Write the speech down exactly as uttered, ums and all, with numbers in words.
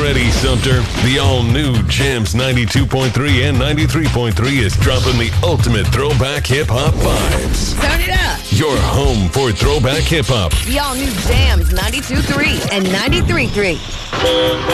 ready, Sumter. The all-new Jams ninety-two point three and ninety-three point three is dropping the ultimate throwback hip-hop vibes. Turn it up. Your home for throwback hip-hop. The all-new Jams ninety-two point three and ninety-three point three.